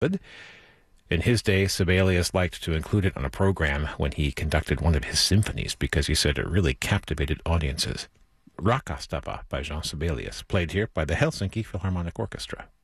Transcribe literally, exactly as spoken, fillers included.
In his day, Sibelius liked to include it on a program when he conducted one of his symphonies because he said it really captivated audiences. Rakastava by Jean Sibelius, played here by the Helsinki Philharmonic Orchestra.